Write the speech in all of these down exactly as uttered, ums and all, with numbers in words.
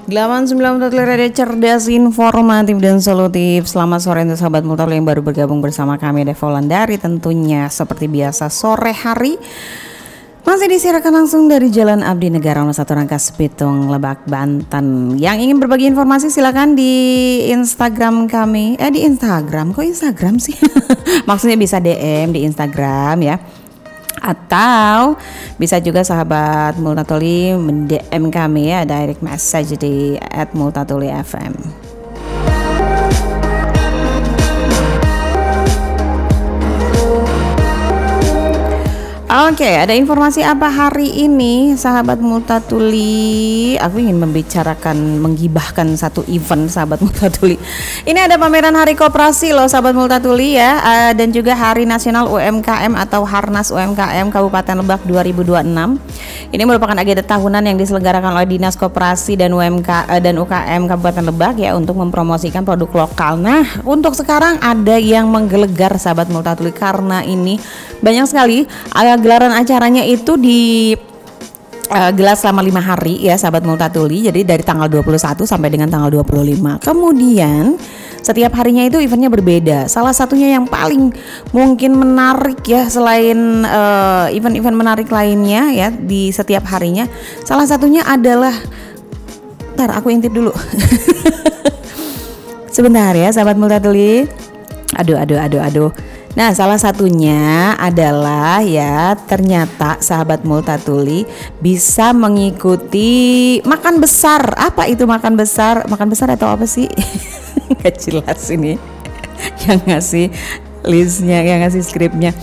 delapan sembilan Multatuli Radio cerdas, informatif dan solutif. Selamat sore untuk sahabat Multatuli yang baru bergabung bersama kami, Deva Wulandari. Tentunya seperti biasa sore hari masih disiarkan langsung dari Jalan Abdi Negara nomor satu Rangkas Bitung, Lebak, Banten. Yang ingin berbagi informasi silakan di Instagram kami. Eh di Instagram, kok Instagram sih? Maksudnya bisa D M di Instagram ya. Atau bisa juga sahabat Multatuli men-D M kami ya, direct message di at multatuli f m. Oke, ada informasi apa hari ini sahabat Multatuli? Aku ingin membicarakan, menggibahkan satu event sahabat Multatuli. Ini ada pameran Hari Koperasi loh sahabat Multatuli ya, uh, dan juga Hari Nasional U M K M atau Harnas U M K M Kabupaten Lebak dua ribu dua puluh enam. Ini merupakan agenda tahunan yang diselenggarakan oleh Dinas Koperasi dan U M K uh, dan U K M Kabupaten Lebak ya untuk mempromosikan produk lokal. Nah, untuk sekarang ada yang menggelegar sahabat Multatuli karena ini banyak sekali uh, gelaran acaranya itu di uh, gelar selama lima hari ya sahabat Multatuli. Jadi dari tanggal dua puluh satu sampai dengan tanggal dua puluh lima. Kemudian setiap harinya itu eventnya berbeda. Salah satunya yang paling mungkin menarik ya selain uh, event-event menarik lainnya ya di setiap harinya. Salah satunya adalah, ntar aku intip dulu. Sebentar ya sahabat Multatuli. Aduh aduh aduh aduh. Nah, salah satunya adalah ya ternyata sahabat Multatuli bisa mengikuti makan besar. Apa itu makan besar? Makan besar atau apa sih? Gak jelas ini. Yang ngasih listnya, yang ngasih skripnya.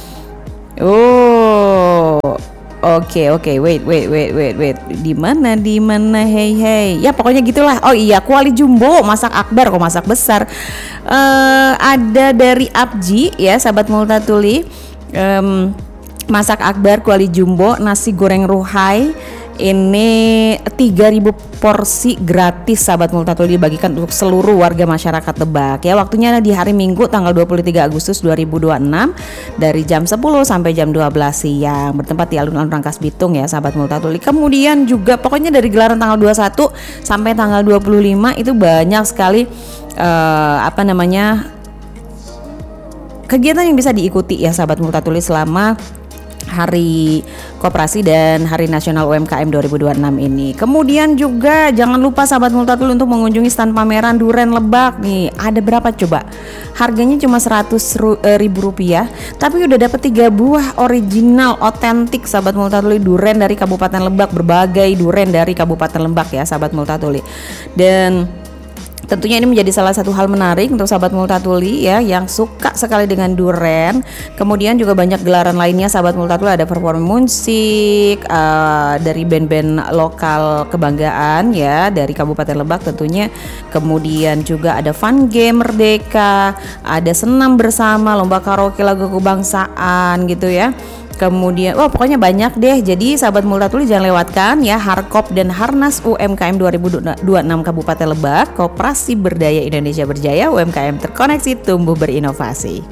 Oh, oke okay, oke, okay. wait wait wait wait wait. Di mana di mana? Hey hey. Ya pokoknya gitulah. Oh iya, kuali jumbo, masak akbar kok masak besar. Uh, ada dari Abji ya sahabat Multatuli, um, masak akbar kuali jumbo, nasi goreng ruhai ini tiga ribu porsi gratis sahabat Multatuli dibagikan untuk seluruh warga masyarakat Lebak ya. Waktunya di hari Minggu tanggal dua puluh tiga Agustus dua ribu dua puluh enam dari jam sepuluh sampai jam dua belas siang, bertempat di alun-alun Rangkas Bitung ya sahabat Multatuli. Kemudian juga pokoknya dari gelaran tanggal dua puluh satu sampai tanggal dua puluh lima itu banyak sekali uh, apa namanya kegiatan yang bisa diikuti ya sahabat Multatuli selama Hari Koperasi dan Hari Nasional U M K M dua ribu dua puluh enam ini. Kemudian juga jangan lupa sahabat Multatuli untuk mengunjungi stand pameran Duren Lebak nih. Ada berapa coba? Harganya cuma seratus ribu rupiah, tapi udah dapet tiga buah original otentik sahabat Multatuli duren dari Kabupaten Lebak, berbagai duren dari Kabupaten Lebak ya sahabat Multatuli. Dan tentunya ini menjadi salah satu hal menarik untuk sahabat Multatuli ya yang suka sekali dengan duren. Kemudian juga banyak gelaran lainnya sahabat Multatuli, ada performa musik uh, dari band-band lokal kebanggaan ya dari Kabupaten Lebak tentunya. Kemudian juga ada fun game merdeka, ada senam bersama, lomba karaoke lagu kebangsaan gitu ya. Kemudian, wah pokoknya banyak deh. Jadi sahabat Multatuli jangan lewatkan ya Harkop dan Harnas U M K M dua ribu dua puluh enam Kabupaten Lebak. Koperasi Berdaya Indonesia Berjaya, U M K M terkoneksi tumbuh berinovasi.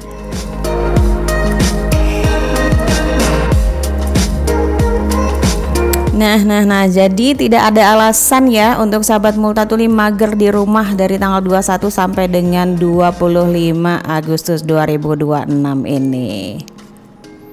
Nah, nah, nah, jadi tidak ada alasan ya untuk sahabat Multatuli mager di rumah dari tanggal dua puluh satu sampai dengan dua puluh lima Agustus dua ribu dua puluh enam ini.